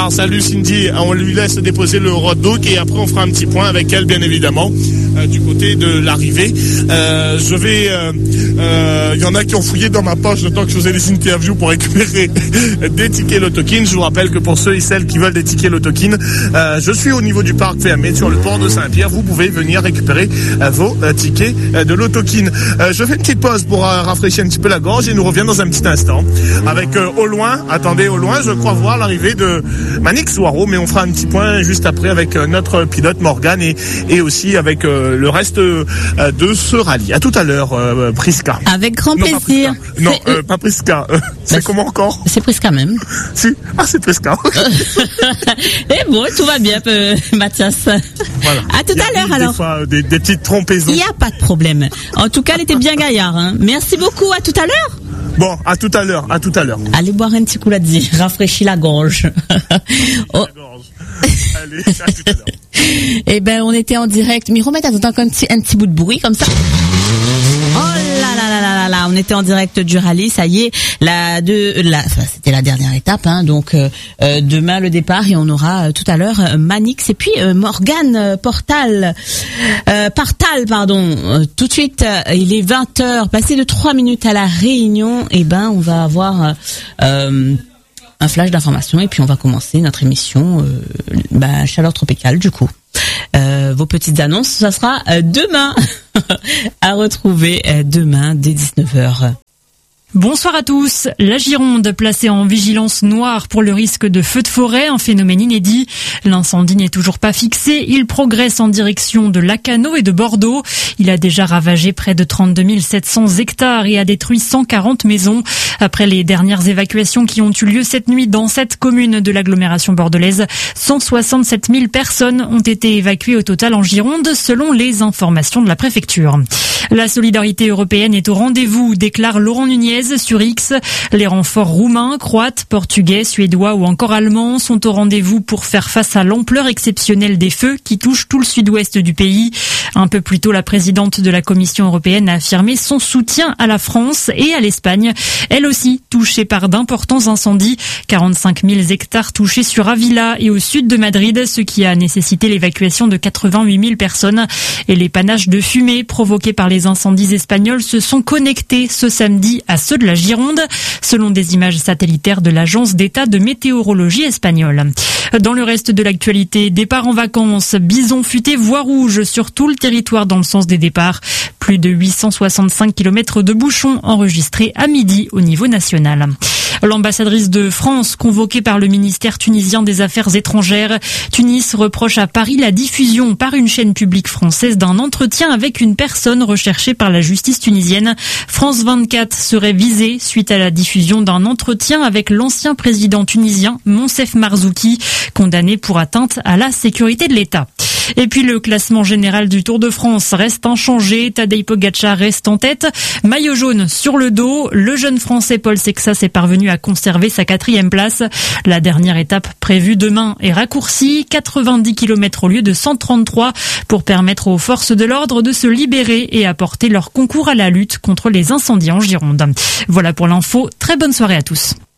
Alors, salut Cindy, on lui laisse déposer le roadbook et après on fera un petit point avec elle, bien évidemment, du côté de l'arrivée. Il y en a qui ont fouillé dans ma poche le temps que je faisais les interviews pour récupérer des tickets Lotokin. Je vous rappelle que pour ceux et celles qui veulent des tickets Lotokin, je suis au niveau du parc fermé sur le port de Saint-Pierre. Vous pouvez venir récupérer vos tickets de Lotokin. Je fais une petite pause pour rafraîchir un petit peu la gorge et nous reviens dans un petit instant avec au loin, je crois voir l'arrivée de Manix Waro, mais on fera un petit point juste après avec notre pilote Morgane et aussi avec le reste de ce rallye. À tout à l'heure, Prisca. Avec grand plaisir. Pas Prisca. C'est comment encore? C'est Prisca même. Si. Ah, c'est Prisca. Et bon, tout va bien, Mathias. Voilà. À tout à l'heure, alors. Des fois, des petites trompaisons. Il n'y a pas de problème. En tout cas, elle était bien gaillard, hein. Merci beaucoup. À tout à l'heure. Bon, à tout à l'heure. Allez boire un petit coup là-dessus, rafraîchis la gorge. Oh. Allez, à tout à l'heure. Eh ben, on était en direct. Mais remettez un petit bout de bruit comme ça. Oh là, on était en direct du rallye, ça y est, c'était la dernière étape, hein, donc demain le départ et on aura tout à l'heure Manix et puis Morgane Partal, tout de suite, il est 20h, passé de 3 minutes à la réunion, et ben on va avoir un flash d'information et puis on va commencer notre émission Chaleur tropicale du coup. Vos petites annonces, ça sera demain à retrouver demain dès 19h. Bonsoir à tous. La Gironde placée en vigilance noire pour le risque de feu de forêt, un phénomène inédit. L'incendie n'est toujours pas fixé. Il progresse en direction de Lacanau et de Bordeaux. Il a déjà ravagé près de 32 700 hectares et a détruit 140 maisons. Après les dernières évacuations qui ont eu lieu cette nuit dans 7 communes de l'agglomération bordelaise, 167 000 personnes ont été évacuées au total en Gironde, selon les informations de la préfecture. La solidarité européenne est au rendez-vous, déclare Laurent Nunez sur X. Les renforts roumains, croates, portugais, suédois ou encore allemands sont au rendez-vous pour faire face à l'ampleur exceptionnelle des feux qui touchent tout le sud-ouest du pays. Un peu plus tôt, la présidente de la Commission européenne a affirmé son soutien à la France et à l'Espagne, elle aussi touchée par d'importants incendies. 45 000 hectares touchés sur Avila et au sud de Madrid, ce qui a nécessité l'évacuation de 88 000 personnes. Et les panaches de fumée provoqués par les incendies espagnols se sont connectés ce samedi à ceux de la Gironde, selon des images satellitaires de l'agence d'État de météorologie espagnole. Dans le reste de l'actualité, départ en vacances, bison futé voie rouge sur tout le territoire dans le sens des départs. Plus de 865 km de bouchons enregistrés à midi au niveau national. L'ambassadrice de France, convoquée par le ministère tunisien des Affaires étrangères, Tunis reproche à Paris la diffusion par une chaîne publique française d'un entretien avec une personne recherchée par la justice tunisienne. France 24 serait visée suite à la diffusion d'un entretien avec l'ancien président tunisien Monsef Marzouki, condamné pour atteinte à la sécurité de l'État. Et puis le classement général du Tour de France reste inchangé. Tadej Pogačar reste en tête. Maillot jaune sur le dos. Le jeune français Paul Sexas est parvenu à conserver sa 4e place. La dernière étape prévue demain est raccourcie. 90 km au lieu de 133 pour permettre aux forces de l'ordre de se libérer et apporter leur concours à la lutte contre les incendies en Gironde. Voilà pour l'info. Très bonne soirée à tous.